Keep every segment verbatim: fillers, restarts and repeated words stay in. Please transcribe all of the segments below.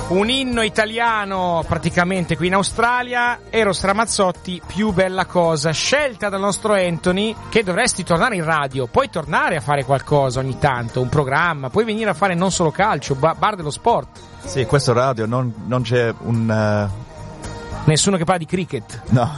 Un inno italiano praticamente qui in Australia, Eros Ramazzotti, Più bella cosa, scelta dal nostro Anthony, che dovresti tornare in radio, puoi tornare a fare qualcosa ogni tanto, un programma, puoi venire a fare non solo calcio, bar dello sport. Sì, questo radio non, non c'è un... Uh... Nessuno che parla di cricket? No.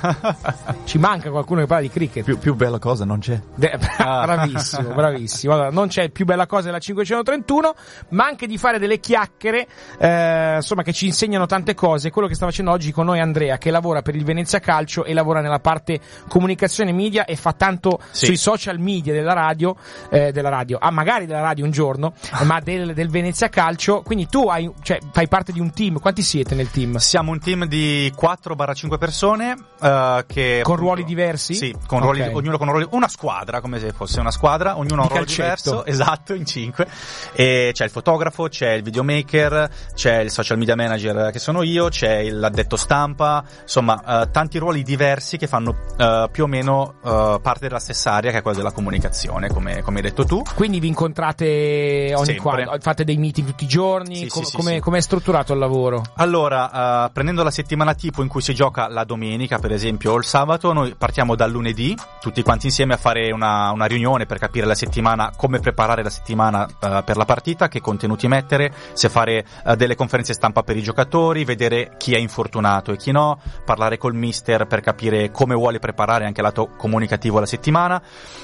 Ci manca qualcuno che parla di cricket? Più, più bella cosa non c'è. De- bravissimo, bravissimo. Allora, non c'è più bella cosa della cinquecentotrentuno, ma anche di fare delle chiacchiere, eh, insomma, che ci insegnano tante cose. Quello che sta facendo oggi con noi Andrea, che lavora per il Venezia Calcio e lavora nella parte comunicazione media e fa tanto sì. sui social media della radio, eh, della radio, ah, magari della radio un giorno, ma del, del Venezia Calcio. Quindi tu hai, cioè, fai parte di un team. Quanti siete nel team? Siamo un team di quattro cinque persone uh, che con appunto, ruoli diversi? Sì, con okay. ruoli, ognuno con ruoli, una squadra, come se fosse una squadra, ognuno ha un ruolo diverso, esatto, in cinque. E c'è il fotografo, c'è il videomaker, c'è il social media manager che sono io, c'è l'addetto stampa, insomma uh, tanti ruoli diversi che fanno uh, più o meno uh, parte della stessa area, che è quella della comunicazione, come, come hai detto tu. Quindi vi incontrate ogni quando? Fate dei meeting tutti i giorni? Sì, Com- sì, come, sì. come è strutturato il lavoro? Allora, uh, prendendo la settimana tipo in cui si gioca la domenica, per esempio, o il sabato, noi partiamo dal lunedì, tutti quanti insieme a fare una, una riunione per capire la settimana, come preparare la settimana uh, per la partita, che contenuti mettere, se fare uh, delle conferenze stampa per i giocatori, vedere chi è infortunato e chi no, parlare col mister per capire come vuole preparare anche lato comunicativo la settimana,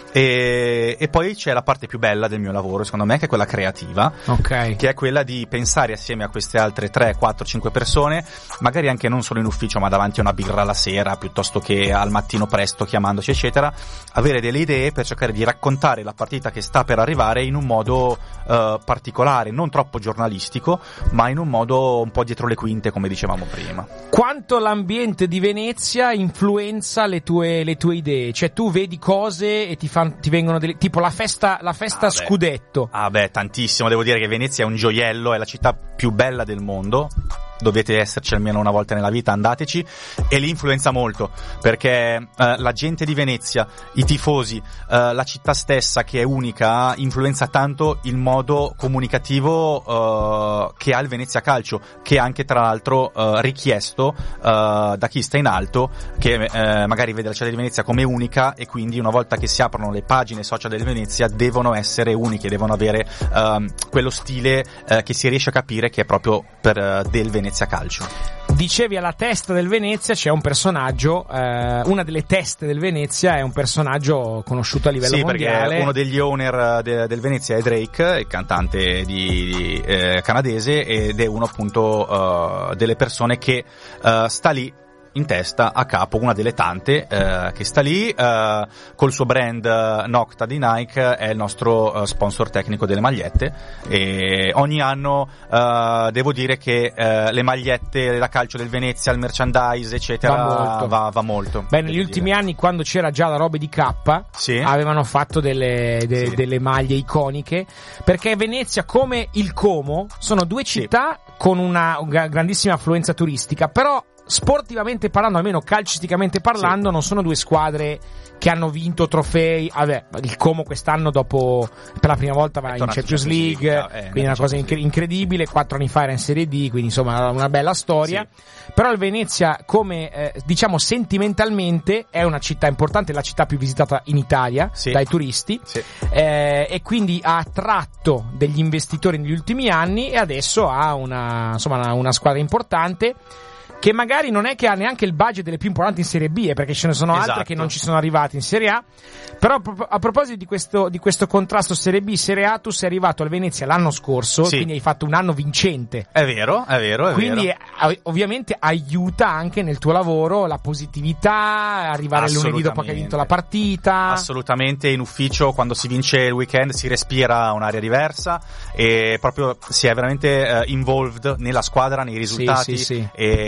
e, e poi c'è la parte più bella del mio lavoro, secondo me, che è quella creativa, okay. che è quella di pensare assieme a queste altre tre, quattro, cinque persone, magari anche non solo in ufficio ma davanti a una birra la sera piuttosto che al mattino presto chiamandoci eccetera, avere delle idee per cercare di raccontare la partita che sta per arrivare in un modo uh, particolare, non troppo giornalistico, ma in un modo un po' dietro le quinte, come dicevamo prima. Quanto l'ambiente di Venezia influenza le tue, le tue idee? Cioè tu vedi cose e ti, fan, ti vengono delle, tipo la festa, la festa ah Scudetto. Ah beh, tantissimo, devo dire che Venezia è un gioiello, è la città più bella del mondo, dovete esserci almeno una volta nella vita, andateci, e li influenza molto, perché eh, la gente di Venezia, i tifosi, eh, la città stessa, che è unica, influenza tanto il modo comunicativo eh, che ha il Venezia Calcio, che è anche tra l'altro eh, richiesto eh, da chi sta in alto, che eh, magari vede la città di Venezia come unica, e quindi una volta che si aprono le pagine social del Venezia devono essere uniche, devono avere eh, quello stile eh, che si riesce a capire che è proprio per eh, del Venezia Calcio. Dicevi, alla testa del Venezia c'è un personaggio, eh, una delle teste del Venezia è un personaggio conosciuto a livello sì, mondiale. Perché uno degli owner de, del Venezia è Drake, il cantante di, di, eh, canadese, ed è uno appunto uh, delle persone che uh, sta lì in testa, a capo, una delle tante eh, che sta lì eh, col suo brand uh, Nocta di Nike, è il nostro uh, sponsor tecnico delle magliette, e ogni anno uh, devo dire che uh, le magliette da calcio del Venezia, il merchandise eccetera va molto, va, va molto. Beh, negli ultimi dire. anni, quando c'era già la roba di K, sì. avevano fatto delle, de, sì. delle maglie iconiche, perché Venezia, come il Como, sono due città sì. con una grandissima affluenza turistica, però sportivamente parlando, almeno calcisticamente parlando, sì. non sono due squadre che hanno vinto trofei. Vabbè, il Como quest'anno, dopo per la prima volta va in Champions League, League eh, quindi è una cosa incre- incredibile. Quattro anni fa era in Serie D, quindi insomma una bella storia. Sì. Però il Venezia, come eh, diciamo sentimentalmente, è una città importante, la città più visitata in Italia sì. dai turisti, sì. eh, e quindi ha attratto degli investitori negli ultimi anni, e adesso ha una, insomma, una, una squadra importante, che magari non è che ha neanche il budget delle più importanti in Serie B, eh, perché ce ne sono esatto. altre che non ci sono arrivate in Serie A. Però a proposito di questo, di questo contrasto Serie B Serie A, tu sei arrivato al Venezia l'anno scorso, sì. quindi hai fatto un anno vincente. È vero, è vero, è quindi vero. Quindi ovviamente aiuta anche nel tuo lavoro la positività, arrivare il lunedì dopo che hai vinto la partita. Assolutamente, in ufficio quando si vince il weekend si respira un'aria diversa, e proprio si è veramente uh, involved nella squadra, nei risultati, sì, sì, sì. E,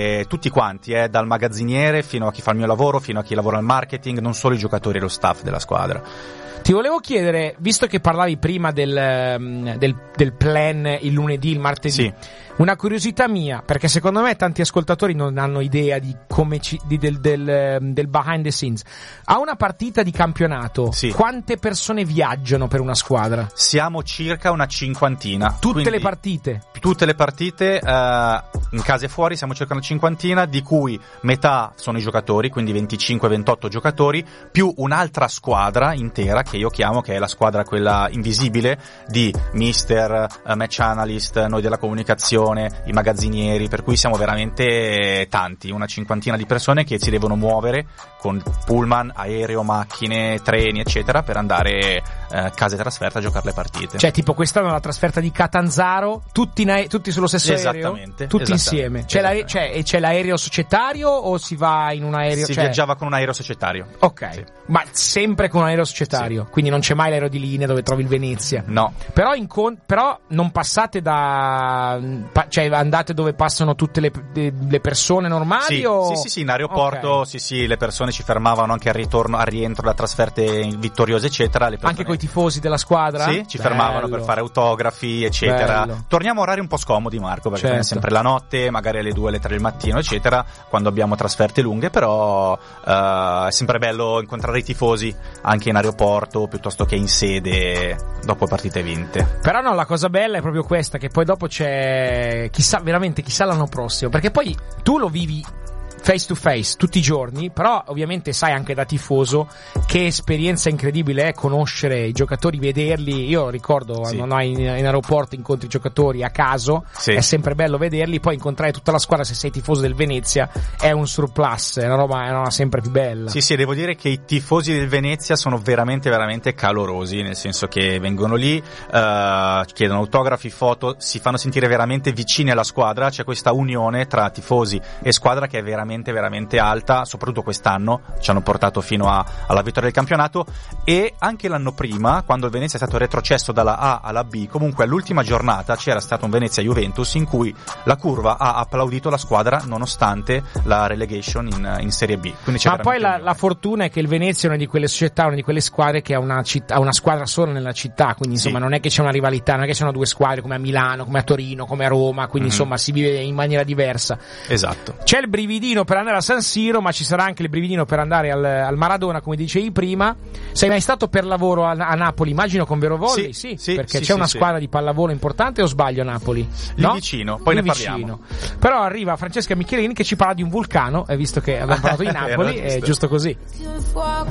coinvolgere tutti quanti, eh, dal magazziniere fino a chi fa il mio lavoro, fino a chi lavora al marketing, non solo i giocatori e lo staff della squadra. Ti volevo chiedere, visto che parlavi prima del, del, del plan il lunedì, il martedì, sì. una curiosità mia, perché secondo me tanti ascoltatori non hanno idea di come ci, di, del, del, del behind the scenes. A una partita di campionato, sì. quante persone viaggiano per una squadra? Siamo circa una cinquantina. Tutte quindi, le partite? Tutte le partite, eh, in casa e fuori siamo circa una cinquantina, di cui metà sono i giocatori, quindi venticinque ventotto giocatori, più un'altra squadra intera che io chiamo, che è la squadra quella invisibile di mister, uh, match analyst, noi della comunicazione, i magazzinieri, per cui siamo veramente tanti, una cinquantina di persone che si devono muovere con pullman, aereo, macchine, treni eccetera per andare uh, casa e trasferta a giocare le partite. Cioè tipo quest'anno la trasferta di Catanzaro, tutti, in ae- tutti sullo stesso aereo? Esattamente. Tutti esattamente, insieme? C'è, l'ae- c'è, e c'è l'aereo societario o si va in un aereo? Si cioè... viaggiava con un aereo societario. Ok, sì. Ma sempre con un aereo societario, sì. Quindi non c'è mai l'aereo di linea dove trovi il Venezia. No. Però, in con- però non passate da... Pa- cioè andate dove passano tutte le, de- le persone normali? Sì, o... sì, sì, sì, in aeroporto, okay. sì, sì, le persone ci fermavano anche al ritorno, al rientro da trasferte vittoriose, eccetera. Le persone... Anche coi tifosi della squadra? Sì, ci Bello. fermavano per fare autografi, eccetera. Bello. Torniamo a orari un po' scomodi, Marco, perché certo. è sempre la notte, magari alle due, alle tre del mattino, eccetera, quando abbiamo trasferte lunghe, però uh, è sempre bello incontrare i tifosi anche in aeroporto piuttosto che in sede dopo partite vinte. Però no, la cosa bella è proprio questa, che poi dopo c'è chissà, veramente chissà l'anno prossimo, perché poi tu lo vivi face to face tutti i giorni, però ovviamente sai anche da tifoso che esperienza incredibile è conoscere i giocatori, vederli. Io ricordo sì. quando in, in aeroporto incontri i giocatori a caso, sì. È sempre bello vederli, poi incontrare tutta la squadra se sei tifoso del Venezia è un surplus, è una roba, è una roba sempre più bella. Sì, sì, devo dire che i tifosi del Venezia sono veramente veramente calorosi, nel senso che vengono lì, uh, chiedono autografi, foto, si fanno sentire veramente vicini alla squadra, c'è questa unione tra tifosi e squadra che è veramente veramente alta, soprattutto quest'anno ci hanno portato fino a, alla vittoria del campionato, e anche l'anno prima, quando il Venezia è stato retrocesso dalla A alla B, comunque all'ultima giornata c'era stato un Venezia-Juventus in cui la curva ha applaudito la squadra nonostante la relegation in, in Serie B. Quindi c'è ma poi la, un... la fortuna è che il Venezia è una di quelle società, una di quelle squadre che ha una, città, ha una squadra sola nella città, quindi insomma sì. Non è che c'è una rivalità, non è che ci sono due squadre come a Milano, come a Torino, come a Roma, quindi mm-hmm. insomma si vive in maniera diversa. Esatto. C'è il brividino per andare a San Siro, ma ci sarà anche il brividino per andare al, al Maradona, come dicevi prima. Sei mai stato per lavoro a, a Napoli, immagino, con Vero Volley? Sì, sì, sì perché sì, c'è sì, una sì. squadra di pallavolo importante, o sbaglio a Napoli? Lì no? vicino, poi Lì ne vicino. parliamo. Però arriva Francesca Michelini che ci parla di un vulcano, e visto che abbiamo parlato di Napoli, è giusto così.